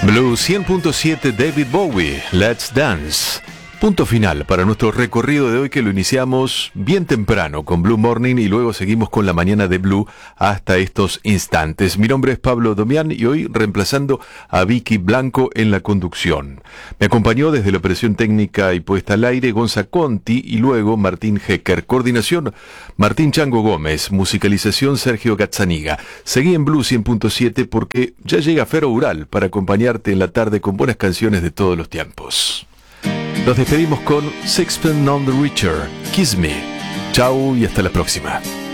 Blue 100.7 David Bowie, Let's Dance. Punto final para nuestro recorrido de hoy, que lo iniciamos bien temprano con Blue Morning y luego seguimos con la mañana de Blue hasta estos instantes. Mi nombre es Pablo Domián y hoy reemplazando a Vicky Blanco en la conducción. Me acompañó desde la operación técnica y puesta al aire Gonza Conti y luego Martín Hecker. Coordinación Martín Chango Gómez. Musicalización Sergio Gazzaniga. Seguí en Blue 100.7 porque ya llega Fero Ural para acompañarte en la tarde con buenas canciones de todos los tiempos. Nos despedimos con Sixpence None the Richer, Kiss Me. Chau y hasta la próxima.